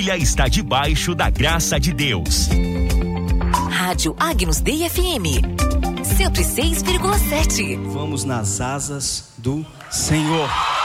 está debaixo da graça de Deus. Rádio Agnus Dei FM 106,7. Vamos nas asas do Senhor.